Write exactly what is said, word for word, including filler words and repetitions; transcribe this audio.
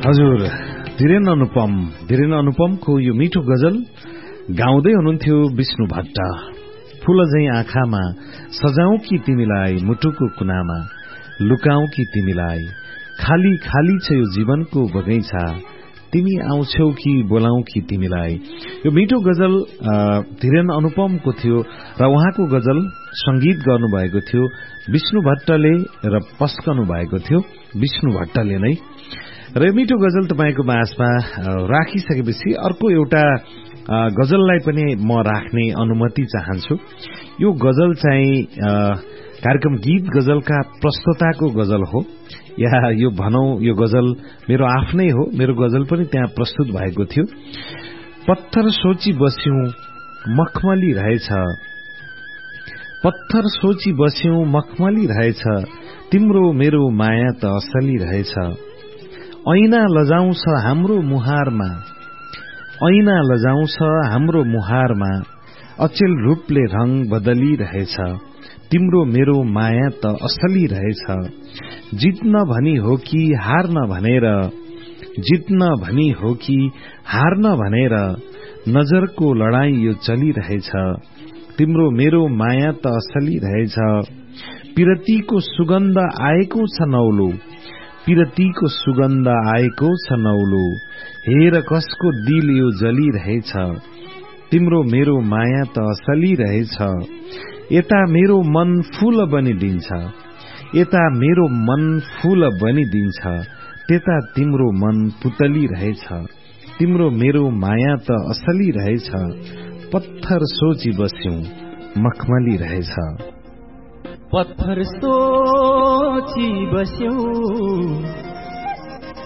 हजुर, धीरेन अनुपम धीरेन अनुपमको यो मिठो गजल गाउँदै हुनुहुन्थ्यो विष्णु भट्ट। फूल झैं आँखामा सजाऊ कि तिमीलाई मुटुको कुनामा, लुकाऊ कि तिमीलाई खाली खाली छ यो जीवनको बगैँचा, तिमी आउँछौ कि बोलाऊ कि तिमीलाई। यो मिठो गजल धीरेन अनुपमको थियो र उहाँको गजल संगीत गर्नुभएको थियो विष्णु भट्टले र पस्कनु भएको थियो विष्णु भट्टले नै। र यो मिठो गजल तपाईको माझमा राखिसकेपछि अर्को एउटा गजललाई पनि म राख्ने अनुमति चाहन्छु। यो गजल चाहिँ कार्यक्रम गीत गजलका प्रस्तुताको गजल हो, या यो भनौं यो गजल मेरो आफ्नै हो, मेरो गजल पनि त्यहाँ प्रस्तुत भएको थियो। पत्थर सोची बस्यौं मखमली रहेछ, पत्थर सोची बस्यौं मखमली रहेछ, तिम्रो मेरो माया त असली रहेछ। ऐना लजाउँछ हाम्रो मुहारमा, ऐना लजाउँछ हाम्रो मुहारमा, अचेल रूपले रंग बदलिरहेछ, तिम्रो मेरो माया त असली रहेछ। जित्न भनी हो कि हार्न भनेर, जित्न भनी हो कि हार्न भनेर, नजरको लडाई यो चलिरहेछ, तिम्रो मेरो माया त असली रहेछ। पिरतीको सुगन्ध आएको छ नौलो, पिरतीको सुगन्ध आएको छ नौलो, हेर कसको दिल यो जलिरहेछ, तिम्रो मेरो माया त असली रहेछ। यता मेरो मन फूल बनिदिन्छ, यता मेरो मन फूल बनिदिन्छ, त्यता तिम्रो मन पुतली रहेछ, तिम्रो मेरो माया त असली रहेछ। पत्थर सोची बस्यौं मखमली रहेछ, पत्थर सोची बस्यौं